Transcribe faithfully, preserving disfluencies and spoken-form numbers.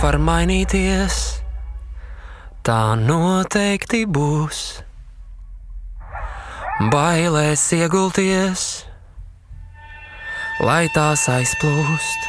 var mainīties, tā noteikti būs. Bailēs iegulties, lai tās aizplūst.